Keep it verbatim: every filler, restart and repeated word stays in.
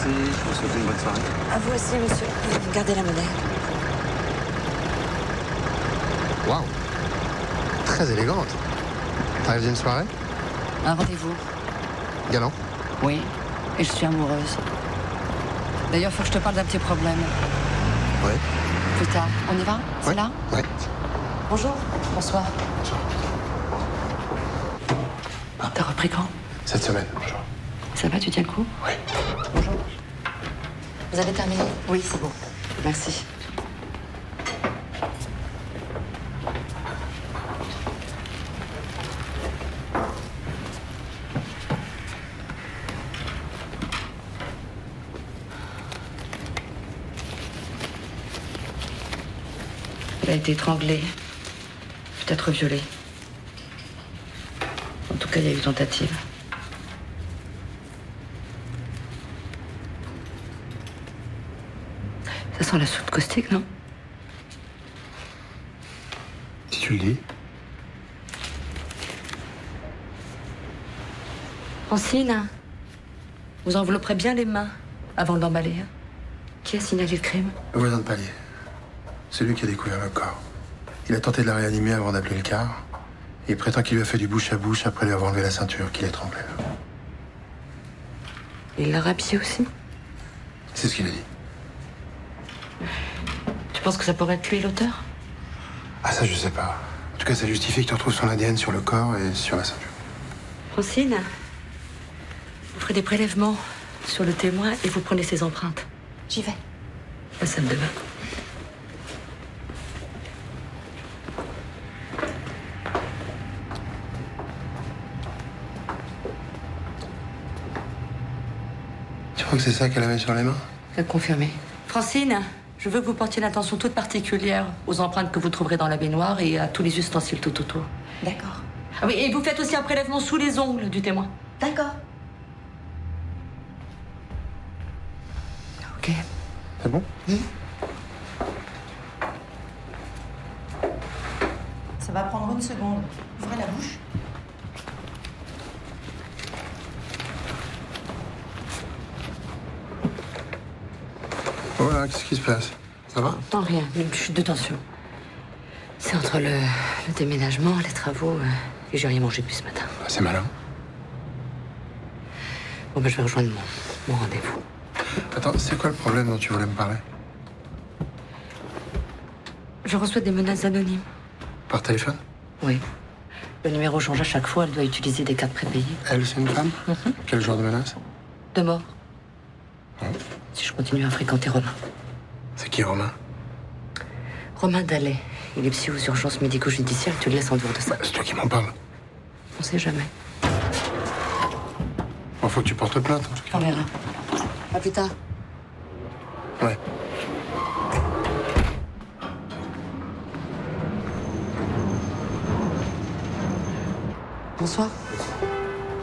Je vous souhaite une bonne soirée. À vous aussi, monsieur. Gardez la monnaie. Waouh. Très élégante. T'arrives d'une soirée? Un rendez-vous. Galant? Oui. Et je suis amoureuse. D'ailleurs, faut que je te parle d'un petit problème. Ouais. Plus tard. On y va? C'est Ouais. là? Ouais. Bonjour. Bonsoir. T'as repris quand? Cette semaine, bonjour. Ça va, tu tiens le coup? Oui. Bonjour. Vous avez terminé? Oui, c'est bon. Merci. Elle a été étranglée, peut-être violée. En tout cas, il y a eu tentative. Ça sent la soude caustique, non? Si tu le dis. Francine, vous envelopperez bien les mains avant de l'emballer. Hein. Qui a signalé le crime? Le voisin de palier. C'est lui qui a découvert le corps. Il a tenté de la réanimer avant d'appeler le car. Et il prétend qu'il lui a fait du bouche à bouche après lui avoir enlevé la ceinture, qu'il étranglait. Il l'a rhabillé aussi? C'est ce qu'il a dit. Tu penses que ça pourrait être lui l'auteur? Ah, ça, je sais pas. En tout cas, ça justifie que tu retrouves son A D N sur le corps et sur la ceinture. Francine, vous ferez des prélèvements sur le témoin et vous prenez ses empreintes. J'y vais. La salle de bain. Tu crois que c'est ça qu'elle avait sur les mains? Confirmé. Francine, je veux que vous portiez une attention toute particulière aux empreintes que vous trouverez dans la baignoire et à tous les ustensiles tout autour. D'accord. Ah oui, et vous faites aussi un prélèvement sous les ongles du témoin. D'accord. Ok. C'est bon? Mmh. Ça va prendre une seconde. Ouvrez la bouche. Voilà, qu'est-ce qui se passe? Ça va? Non, rien, une chute de tension. C'est entre le, le déménagement, les travaux, euh, et j'ai rien mangé depuis ce matin. Ah, c'est malin. Bon, ben, je vais rejoindre mon, mon rendez-vous. Attends, c'est quoi le problème dont tu voulais me parler? Je reçois des menaces anonymes. Par téléphone? Oui. Le numéro change à chaque fois, elle doit utiliser des cartes prépayées. Elle, c'est une femme? Mm-hmm. Quel genre de menace? De mort. Hein? Si je continue à fréquenter Romain. C'est qui, Romain? Romain Dallet. Il est psy aux urgences médico-judiciaires. Tu le laisses en dehors de ça. Bah, c'est toi qui m'en parles. On sait jamais. Bon, faut que tu portes plainte, en tout cas. On verra. À plus tard. Ouais. Bonsoir.